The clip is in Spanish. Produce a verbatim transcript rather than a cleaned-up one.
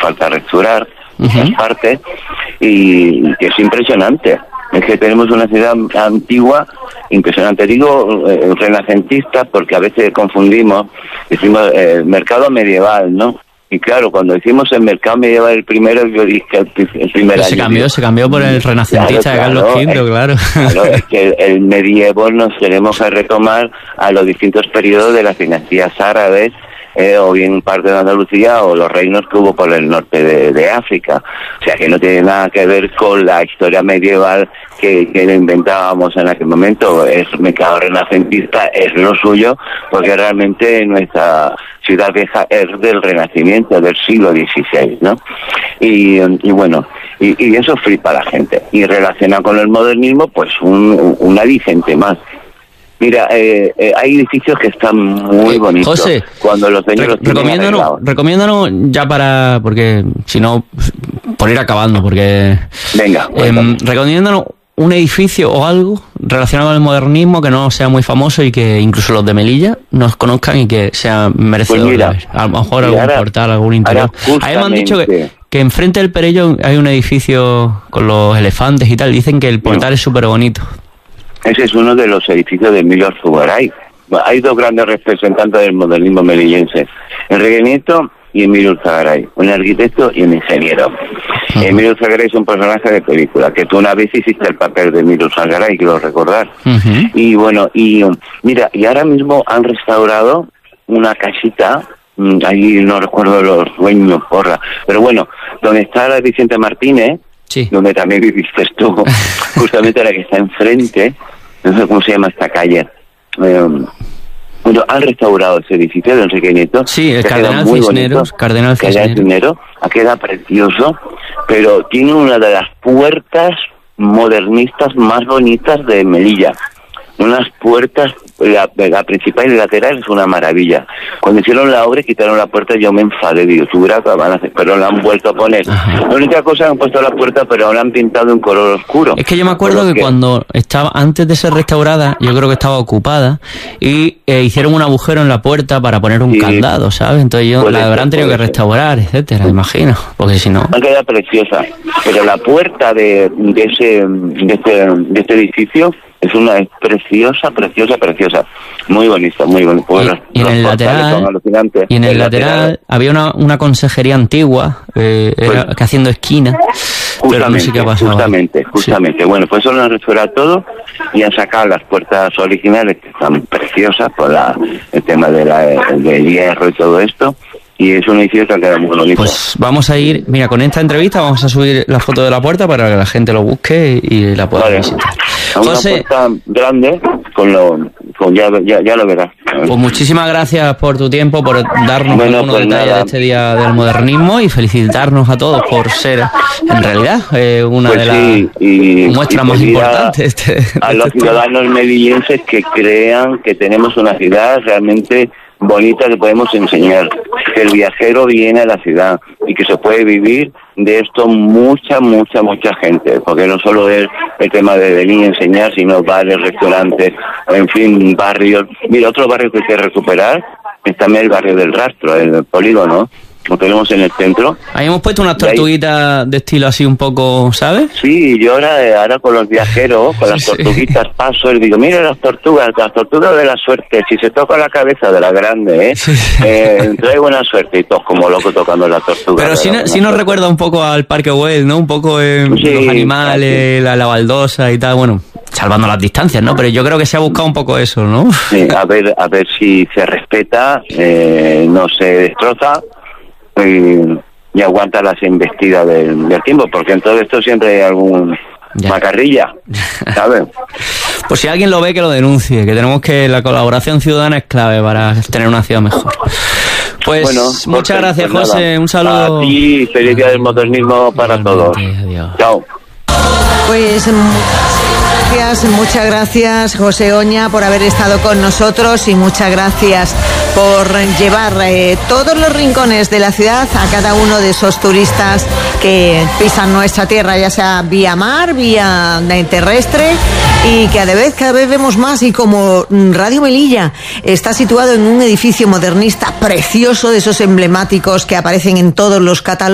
falta restaurar uh-huh. esas partes, y, y que es impresionante. Es que tenemos una ciudad antigua, impresionante. Digo eh, renacentista porque a veces confundimos, decimos eh, mercado medieval, ¿no? Y claro, cuando hicimos el mercado medieval el primero, yo dije el, el primer año. Se cambió, digo, se cambió por el renacentista claro, de Carlos claro, quinto, claro. Claro, es que el, el medievo nos tenemos que retomar a los distintos periodos de las dinastías árabes, Eh, o bien parte de Andalucía o los reinos que hubo por el norte de, de África. O sea que no tiene nada que ver con la historia medieval que, que inventábamos en aquel momento. Es mercado renacentista, es lo suyo, porque realmente nuestra ciudad vieja es del Renacimiento, del siglo dieciséis, ¿no? Y, y bueno, y, y eso flipa a la gente. Y relaciona con el modernismo, pues un, un aliciente más. Mira, eh, eh, hay edificios que están muy bonitos. José, cuando los dueños re- los tienen recomiéndanos, arreglados. recomiéndanos ya para, porque si no, por ir acabando, porque... Venga, eh, recomiéndanos un edificio o algo relacionado con el modernismo que no sea muy famoso y que incluso los de Melilla nos conozcan y que sea merecedor pues mira, de ver. A lo mejor algún ahora, portal, algún interior. Ahí me han dicho que, que enfrente del Perellón hay un edificio con los elefantes y tal. Dicen que el portal no. es súper bonito. Ese es uno de los edificios de Emilio Zugaray. Hay dos grandes representantes del modernismo melillense, Enrique Nieto y Emilio Zugaray, un arquitecto y un ingeniero. Uh-huh. Emilio Zugaray es un personaje de película, que tú una vez hiciste el papel de Emilio Zugaray, quiero recordar. Uh-huh. Y bueno, y mira, y ahora mismo han restaurado una casita, ahí no recuerdo los dueños, porra, pero bueno, donde está la Vicente Martínez, sí. donde también viviste tú, justamente la que está enfrente, no sé cómo se llama esta calle. Eh, bueno, han restaurado ese edificio de Enrique Nieto. Sí, el Cardenal Cisneros. Cardenal Cisneros. Queda precioso, pero tiene una de las puertas modernistas más bonitas de Melilla. Unas puertas, la, la principal y la lateral es una maravilla. Cuando hicieron la obra y quitaron la puerta, yo me enfadé, digo, tú verás, van a hacer, pero la han vuelto a poner. Ajá. La única cosa, han puesto la puerta, pero ahora han pintado en color oscuro. Es que yo me acuerdo que, que cuando estaba, antes de ser restaurada, yo creo que estaba ocupada, y eh, hicieron un agujero en la puerta para poner un sí, candado, ¿sabes? Entonces yo la habrán tenido que restaurar, etcétera, imagino, porque si no... Ha quedado preciosa, pero la puerta de, de, ese, de, este, de este edificio... Es una es preciosa, preciosa, preciosa. Muy bonita, muy bonita. Pues y, y en el lateral, y en el, el lateral, lateral había una, una consejería antigua, eh, pues, era, que haciendo esquina. Pero no sé qué ha pasado. Justamente, justamente. Sí. Bueno, pues eso lo han restaurado todo y han sacado las puertas originales, que están preciosas por la, el tema de la, de hierro y todo esto. Y es un edificio que ha quedado muy bonito. Pues vamos a ir, mira, con esta entrevista vamos a subir la foto de la puerta para que la gente lo busque y la pueda vale. visitar. Una José, puerta grande, con lo, con ya, ya, ya lo verás. Pues muchísimas gracias por tu tiempo, por darnos bueno, algunos pues detalles nada. de este Día del Modernismo y felicitarnos a todos por ser, en realidad, eh, una pues de sí, las y, muestras y más importantes. Este, a este los este ciudadanos melillenses que crean que tenemos una ciudad realmente bonita que podemos enseñar, que el viajero viene a la ciudad y que se puede vivir de esto mucha, mucha, mucha gente, porque no solo es el tema de venir a enseñar, sino bares, restaurantes, en fin, barrios. Mira, otro barrio que hay que recuperar es también el barrio del Rastro, el polígono, lo tenemos en el centro. Ahí hemos puesto unas tortuguitas de estilo así un poco, ¿sabes? Sí, yo ahora, ahora con los viajeros, con las sí, tortuguitas sí. paso y digo, mira las tortugas, las tortugas de la suerte, si se toca la cabeza de la grande, ¿eh? Sí. eh trae buena suerte y todos como locos tocando la tortuga. Pero sí, no, sí nos recuerda un poco al Parque Güell, ¿no? Un poco eh, sí, los animales, sí. la, la baldosa y tal, bueno, salvando las distancias, ¿no? Pero yo creo que se ha buscado un poco eso, ¿no? Sí, a ver, a ver si se respeta, eh, no se destroza, Y, y aguanta las embestidas del, del tiempo, porque en todo esto siempre hay algún ya. macarrilla, ¿sabes? Pues si alguien lo ve, que lo denuncie, que tenemos que la colaboración ciudadana es clave para tener una ciudad mejor. Pues bueno, muchas José, gracias, pues José, un saludo. A ti, feliz día del modernismo para todos. Adiós. Chao. Pues gracias, muchas gracias José Oña por haber estado con nosotros y muchas gracias por llevar eh, todos los rincones de la ciudad a cada uno de esos turistas que pisan nuestra tierra, ya sea vía mar, vía terrestre, y que a la vez cada vez vemos más. Y como Radio Melilla está situado en un edificio modernista precioso, de esos emblemáticos que aparecen en todos los catálogos,